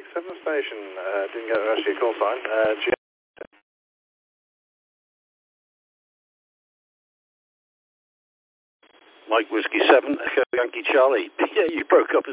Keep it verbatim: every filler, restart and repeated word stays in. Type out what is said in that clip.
Mike seven station, uh, didn't get the rest of your call sign. Uh, G Mike Whiskey seven, Echo Yankee Charlie. Yeah, you broke up